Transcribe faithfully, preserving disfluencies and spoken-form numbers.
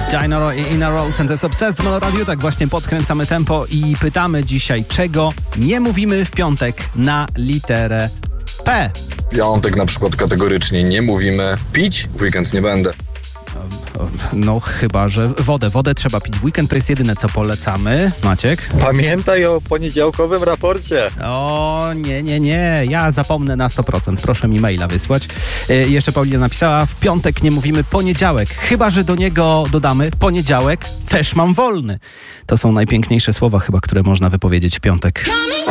Dino i Ina Rolls and the Obsessed Melo Radio. Tak właśnie podkręcamy tempo i pytamy dzisiaj, czego nie mówimy w piątek na literę P. W piątek na przykład kategorycznie nie mówimy pić, w weekend nie będę. No chyba, że wodę. Wodę trzeba pić w weekend, to jest jedyne, co polecamy. Maciek? Pamiętaj o poniedziałkowym raporcie. O, nie, nie, nie. Ja zapomnę na sto procent. Proszę mi maila wysłać. Yy, jeszcze Paulina napisała, w piątek nie mówimy poniedziałek. Chyba, że do niego dodamy poniedziałek też mam wolny. To są najpiękniejsze słowa chyba, które można wypowiedzieć w piątek.